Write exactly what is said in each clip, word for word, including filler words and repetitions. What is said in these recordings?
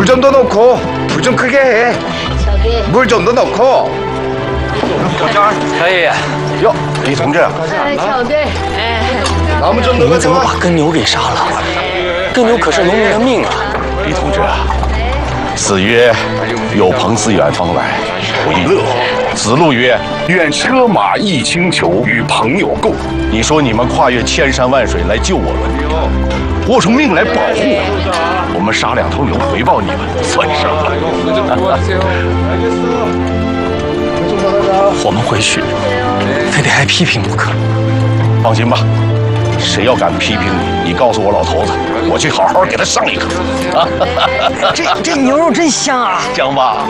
물 좀 더 넣고 불 좀 크게 해. 물 좀 더 넣고. 小爷爷， 哟，李同志， 小队，哎， 나무 좀 你们怎么 넣어줘. 把耕牛给杀了？耕牛可是农民的命啊！ 李同志啊，子曰：“有朋自远方来，为乐。”子路曰：“愿车马一轻裘，与朋友共。”你说你们跨越千山万水来救我们，我出命来保护我，我们杀两头牛回报你们，算什么？ 我们回去非得挨批评不可。 放心吧，谁要敢批评你，你告诉我老头子，我去好好给他上一课。啊， 这这牛肉真香啊！ 香吧？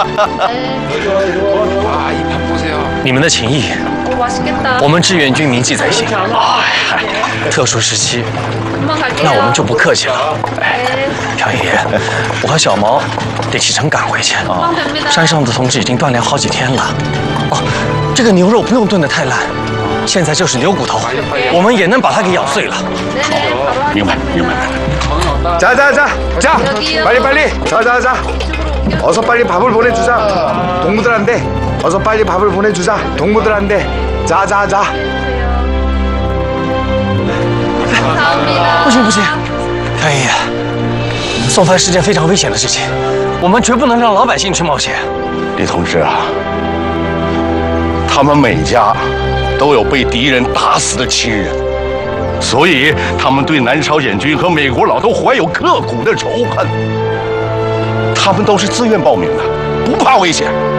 你们的情谊，我们志愿军铭记在心。哎，特殊时期，那我们就不客气了。哎，朴爷爷，我和小毛得启程赶回去。啊，山上的同志已经锻炼好几天了。哦，这个牛肉不用炖得太烂，现在就是牛骨头，我们也能把它给咬碎了。 明白，明白，明白。 자, 자, 자, 자, 빨리, 빨리. 자, 자, 자. 어서 빨리 밥을 보내주자. 동무들한테. 어서 빨리 밥을 보내주자. 동무들한테. 자, 자, 자. 不行不行，朴爷爷，送饭是件非常危险的事情，我们绝不能让老百姓去冒险。 李同志啊，他们每家都有被敌人打死的亲人，所以他们对南朝鲜军和美国佬都怀有刻骨的仇恨。他们都是自愿报名的，不怕危险。